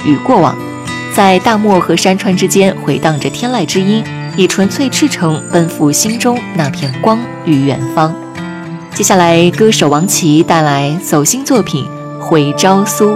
与过往，在大漠和山川之间回荡着天籁之音，以纯粹赤诚奔赴心中那片光与远方。接下来，歌手王琦带来走心作品《会朝苏》。